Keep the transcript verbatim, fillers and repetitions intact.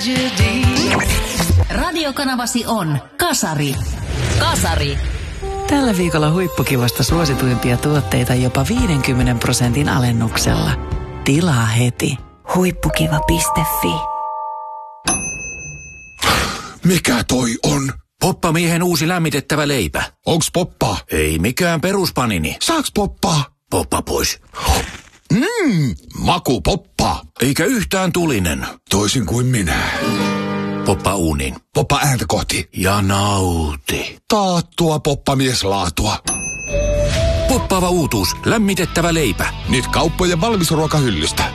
Radiokanavasi on Kasari. Kasari. Tällä viikolla huippukivasta suosituimpia tuotteita jopa viidenkymmenen prosentin alennuksella. Tilaa heti. huippukiva piste fi. Mikä toi on? Poppamiehen uusi lämmitettävä leipä. Onks poppaa? Ei mikään peruspanini. Saaks poppaa? Poppa pois. Mmm, maku poppaa. Eikä yhtään tulinen. Toisin kuin minä. Poppa uunin. Poppa ääntä kohti. Ja nauti. Taattua poppamieslaatua. Poppaava uutuus. Lämmitettävä leipä. Nyt kauppojen valmisruokahyllystä.